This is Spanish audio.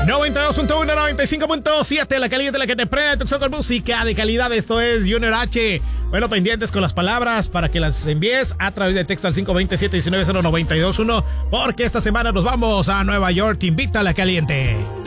92.1, 95.7, la caliente, la que te prende tu con música de calidad. Esto es Junior H. Bueno, pendientes con las palabras para que las envíes a través de texto al 527-190921, porque esta semana nos vamos a Nueva York. Te invita a la caliente.